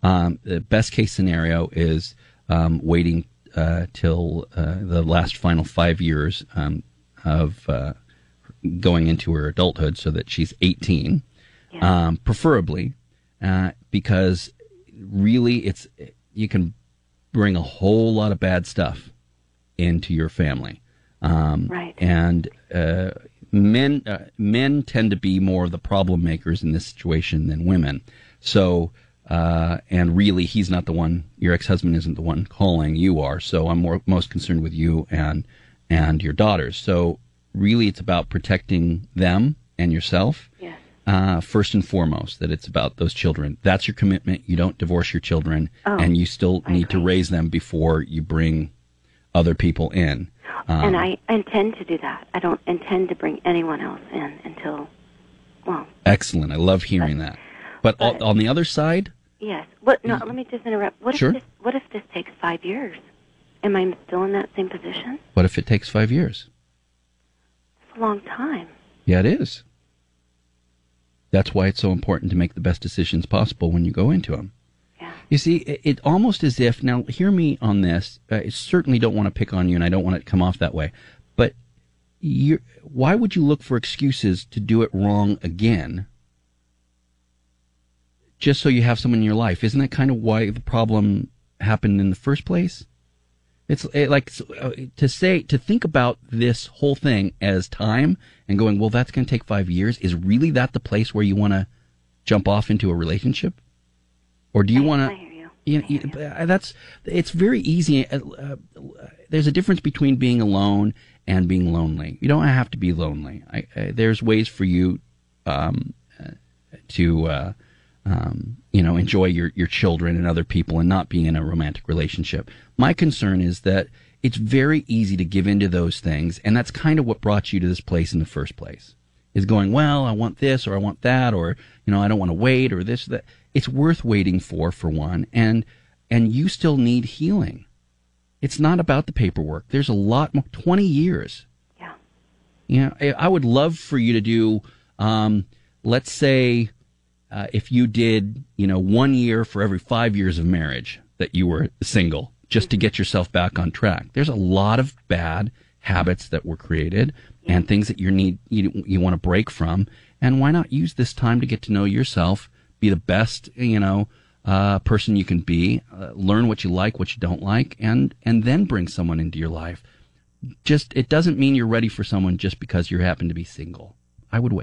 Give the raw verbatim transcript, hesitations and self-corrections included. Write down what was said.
Um, the best case scenario is um, waiting uh, till uh, the last final five years um, of uh, going into her adulthood, so that she's eighteen, yeah. um, preferably, uh, because really, it's you can bring a whole lot of bad stuff into your family, um, right? And uh, men uh, men tend to be more of the problem makers in this situation than women. So, uh, and really, he's not the one. Your ex-husband isn't the one calling. You are. So I'm more most concerned with you and and your daughters. So really, it's about protecting them and yourself. Yes. Uh, first and foremost, that it's about those children. That's your commitment. You don't divorce your children, oh, and you still I need agree. to raise them before you bring other people in. Um, and I intend to do that. I don't intend to bring anyone else in until, well. Excellent. I love hearing but, that. But, but on the other side? Yes. What? No, let me just interrupt. What sure. if this, what if this takes five years? Am I still in that same position? What if it takes five years? It's a long time. Yeah, it is. That's why it's so important to make the best decisions possible when you go into them. Yeah. You see, it, it almost as if, now hear me on this, I certainly don't want to pick on you and I don't want it to come off that way, but you're, why would you look for excuses to do it wrong again just so you have someone in your life? Isn't that kind of why the problem happened in the first place? It's it, like uh, to say, to think about this whole thing as time and going, well, that's going to take five years. Is really that the place where you want to jump off into a relationship? Or do you want to? I hear you. You, I hear you, you. That's it's very easy. Uh, uh, there's a difference between being alone and being lonely. You don't have to be lonely. I, uh, there's ways for you um, uh, to. Uh, Um, you know, enjoy your, your children and other people and not being in a romantic relationship. My concern is that it's very easy to give into those things, and that's kind of what brought you to this place in the first place, is going, well, I want this or I want that, or, you know, I don't want to wait, or this, that. It's worth waiting for, for one, and and you still need healing. It's not about the paperwork. There's a lot more, twenty years. Yeah. You know, I, I would love for you to do, um, let's say, Uh, if you did, you know, one year for every five years of marriage that you were single, just to get yourself back on track. There's a lot of bad habits that were created and things that you need, you, you want to break from. And why not use this time to get to know yourself, be the best, you know, uh, person you can be, uh, learn what you like, what you don't like, and, and then bring someone into your life. Just, it doesn't mean you're ready for someone just because you happen to be single. I would wait.